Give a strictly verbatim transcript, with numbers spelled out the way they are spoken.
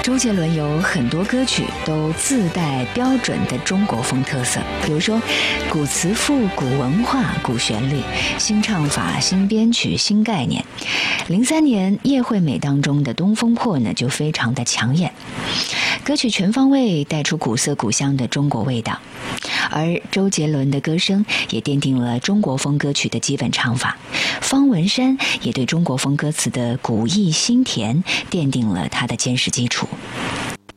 周杰伦有很多歌曲都自带标准的中国风特色，比如说古词赋、古文化、古旋律、新唱法、新编曲、新概念。零三年叶惠美当中的《东风破》呢，就非常的抢眼，歌曲全方位带出古色古香的中国味道。而周杰伦的歌声也奠定了中国风歌曲的基本唱法，方文山也对中国风歌词的古意新甜奠定了他的坚实基础。